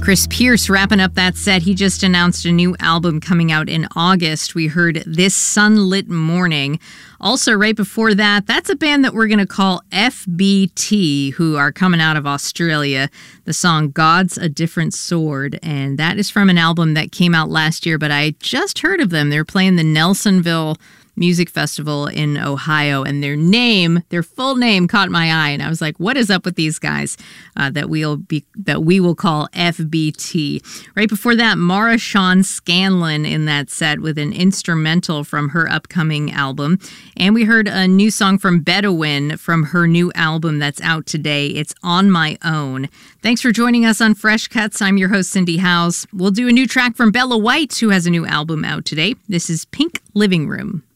Chris Pierce wrapping up that set. He just announced a new album coming out in August. We heard This Sunlit Morning. Also, right before that, that's a band that we're going to call FBT, who are coming out of Australia. The song God's a Different Sword, and that is from an album that came out last year, but I just heard of them. They're playing the Nelsonville Music Festival in Ohio, and their full name caught my eye, and I was like, what is up with these guys that we will call FBT? Right before that, Mara Sean Scanlon in that set with an instrumental from her upcoming album, and we heard a new song from Bedouin from her new album that's out today. It's On My Own. Thanks for joining us on Fresh Cuts. I'm your host, Cindy Howes. We'll do a new track from Bella White, who has a new album out today. This is Pink Living Room.